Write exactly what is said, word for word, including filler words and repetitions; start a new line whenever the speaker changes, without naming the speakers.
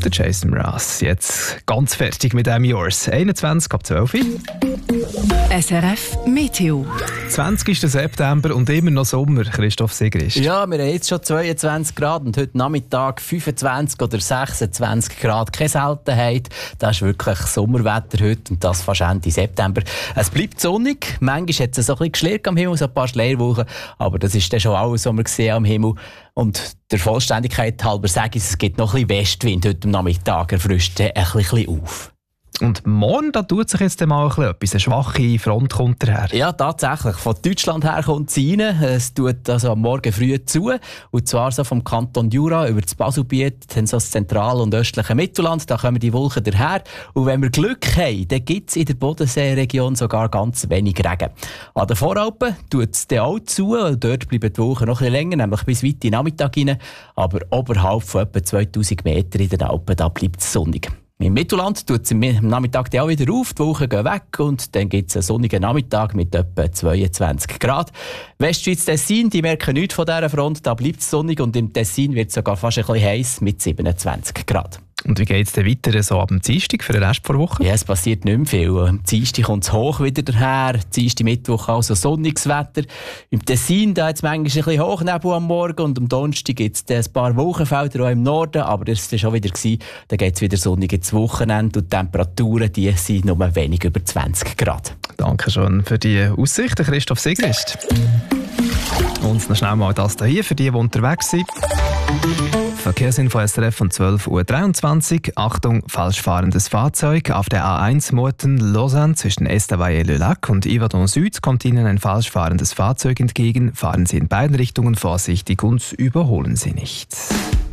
der Jason Mraz. Jetzt ganz fertig mit dem Yours. einundzwanzig ab zwölf Uhr.
S R F Meteo.
zwanzigster September und immer noch Sommer, Christoph Sigrist.
Ja, wir haben jetzt schon zweiundzwanzig Grad und heute Nachmittag fünfundzwanzig oder sechsundzwanzig Grad. Keine Seltenheit. Das ist wirklich Sommerwetter heute und das fast Ende September. Es bleibt sonnig. Manchmal hat es so ein bisschen geschlirrt am Himmel, so ein paar Schleierwolken. Aber das ist dann schon alles, was wir sehen am Himmel. Und der Vollständigkeit halber sage ich, es gibt noch ein bisschen Westwind heute am Nachmittag. Er frischt ein bisschen auf.
Und morgen, da tut sich jetzt mal ein bisschen etwas. Eine schwache Front kommt daher.
Ja, tatsächlich. Von Deutschland her kommt sie rein. Es tut also am Morgen früh zu. Und zwar so vom Kanton Jura über das Baselbiet, dann so das zentrale und östliche Mittelland. Da kommen die Wolken daher. Und wenn wir Glück haben, dann gibt es in der Bodenseeregion sogar ganz wenig Regen. An den Voralpen tut es dann auch zu. Und dort bleiben die Wolken noch ein bisschen länger, nämlich bis weit in den Nachmittag rein. Aber oberhalb von etwa zweitausend Meter in den Alpen, da bleibt es sonnig. Im Mittelland tut es am Nachmittag auch wieder auf, die Wolken gehen weg und dann gibt es einen sonnigen Nachmittag mit etwa zweiundzwanzig Grad. Westschweiz, Tessin, die merken nichts von dieser Front, da bleibt es sonnig und im Tessin wird es sogar fast ein bisschen heiß mit siebenundzwanzig Grad.
Und wie geht es denn weiter so ab dem Dienstag für den Rest der Woche?
Ja, es passiert nicht mehr viel. Am Dienstag kommt es hoch wieder daher. Dienstag, Mittwoch also sonniges Wetter. Im Tessin da hat es manchmal ein bisschen Hochnebel am Morgen und am Donnerstag gibt es ein paar Wolkenfelder auch im Norden, aber das war schon wieder gewesen. Dann geht es wieder sonnig ins Wochenende und die Temperaturen die sind nur wenig über zwanzig Grad.
Danke schon für die Aussichten, Christoph Sigrist. Und noch schnell mal das hier für die, die unterwegs sind. Verkehrsinfo S R F von zwölf Uhr dreiundzwanzig. Achtung, falsch fahrendes Fahrzeug. Auf der A eins Murten-Lausanne zwischen Estavayer-le-Lac und Yverdon Süd kommt Ihnen ein falsch fahrendes Fahrzeug entgegen. Fahren Sie in beiden Richtungen vorsichtig und überholen Sie nicht.